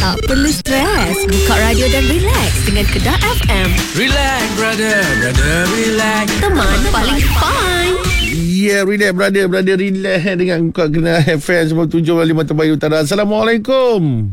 Tak perlu stres. Buka radio dan relax dengan Kedah FM. Relax, brother, relax. Teman paling fine. Yeah, relax brother, relax dengan buka Kedah FM 97.5 terbaik utara. Assalamualaikum.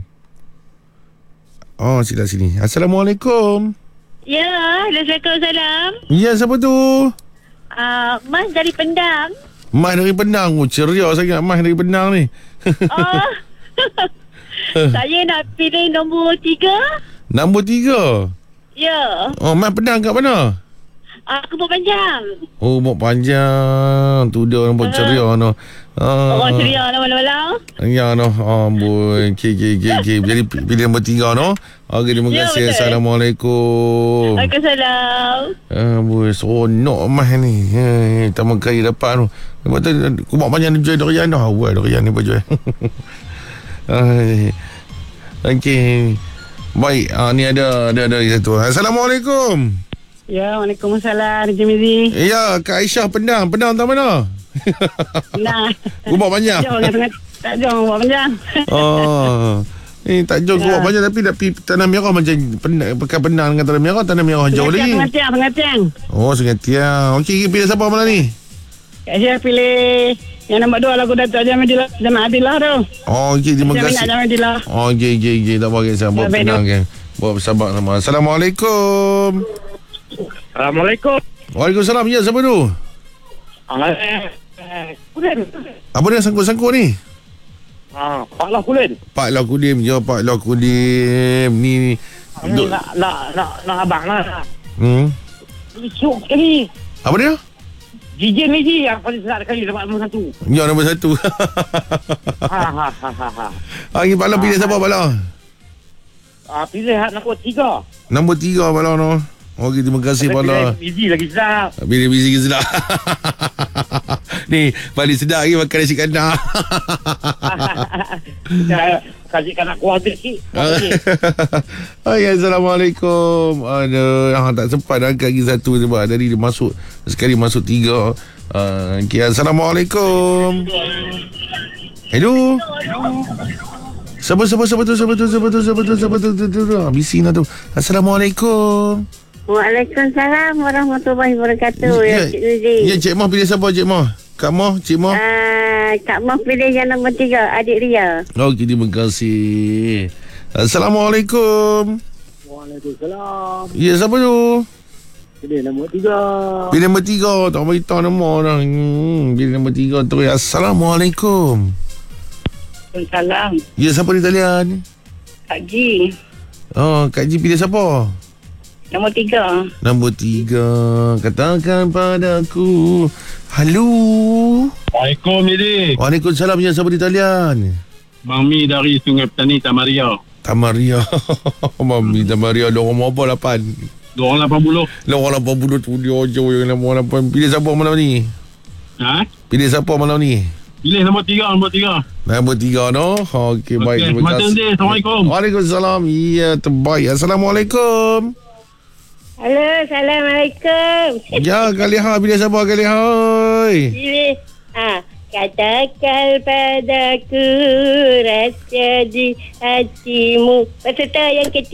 Oh, sila sini. Assalamualaikum. Ya, Waalaikumsalam. Ya, siapa tu? Mas dari Pendang. Mas dari Penang. Oh, ceria sangat Mas dari Penang ni. Oh, saya nak pilih nombor 3. Nombor 3. Ya. Oh, Mas Penang kat mana? Aku buat panjang. Oh, Mok Panjang. Tu dia nombor ceria no. Orang ceria lah malam-malam. Ya no. Amboi. Okay. Jadi pilih nombor 3 no. Okey, terima Ya, kasih. betul. Assalamualaikum. Waalaikumsalam. Amboi, seronok Mas ni. Taman kaya dapat tu. Lepas tu, aku Mok Panjang ni jual durian dah. Awal durian ni apa jual. Okey. Baik, ni ada satu. Assalamualaikum. Ya, Waalaikumsalam. Jemizi. Ya, Kak Aisyah Penang. Penang tak mana? Nah. Kubak banyak. Tak jom buat panjang. Oh. Tak jauh kubak banyak tapi tanah merah macam pekan Penang dengan tanah merah. Tanah merah jauh lagi. Pengertian. Oh, Sungai Tiang. Okey, pilih siapa malam ni? Kak Syah pilih yang nombor 2 lagu Datuk Jamaah Adilah tu. Oh, okey, terima Saya kasih. minat Jamaah Adilah. Oh, okey. Tak apa, saya buat Ya, baik, Penang kan. Buat bersabar sama. Assalamualaikum. Assalamualaikum. Waalaikumsalam. Ya, siapa tu? Apa dia sangkut-sangkut ni? Pak Lah Kulin. Pak Lah Kudim. Ya, Pak Lah Kudim. Ni Ni nak abang lah. Syuk sekali. apa dia? Jijin ni je yang paling sedap sekali dapat nombor 1. Ya, nombor 1. Okey, Pak Lah pilih siapa, Pak Lah? Pilih nombor 3. Nombor 3, Pak Lah no. Okey, terima kasih, Pak Lah. Easy lagi sedap. Bila busy ke sedap. Ni paling sedap lagi makan nasi kandar. Kasih kanak kuah sikit. Hai, Assalamualaikum. Aduh, tak sempat nak angkat lagi satu sebab tadi dia masuk sekali masuk 3. Okay, Assalamualaikum. Hello. Siapa tu? Bising lah tu. Assalamualaikum. Waalaikumsalam warahmatullahi wabarakatuh. Ya, Cik Mah pilih siapa, Cik Mah? Kak Mah, Cik Mah? Kak Mah pilih yang nombor 3, adik Ria. Okey, terima kasih. Assalamualaikum. Waalaikumsalam. Ya, siapa tu? Pilih nombor 3. Pilih nombor 3. Tak beritahu nama orang. Pilih nombor 3 terus. Assalamualaikum. Waalaikumsalam. Ya, siapa di talian? Kak Ji, Oh, Kak Ji pilih siapa? nombor 3. Nombor 3. Katakan padaku. Halo. Waalaikumsalam, Didi. Waalaikumsalam. Ya, siapa di talian? Bang Mi dari Sungai Petani, Tamaria. Tamaria. Mami Tamaria. Lorong apa 8? 280. Lorong 80 tu dia jauh yang lorong 8. Pilih siapa malam ni? Ha? Pilih siapa malam ni? Pilih nombor 3, nombor 3. Nombor 3 no. Okey, baik. Terima Terima kasih. kasih. Assalamualaikum. Waalaikumsalam. Ya, terbaik. Assalamualaikum. Halo, Assalamualaikum. Ya, Kaliha. Pilih siapa, Kaliha? Pilih. Katakan padaku rasa di hatimu. Peserta yang ketiga.